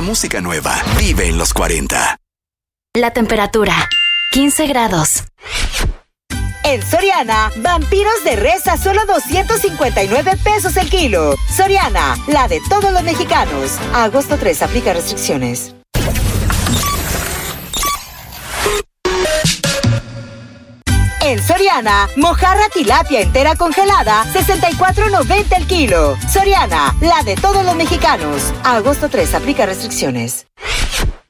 la música nueva vive en los 40. La temperatura, 15 grados. En Soriana, vampiros de res a solo 259 pesos el kilo. Soriana, la de todos los mexicanos. A agosto 3, aplica restricciones. En Soriana, mojarra tilapia entera congelada, 64.90 el kilo. Soriana, la de todos los mexicanos. A agosto 3, aplica restricciones.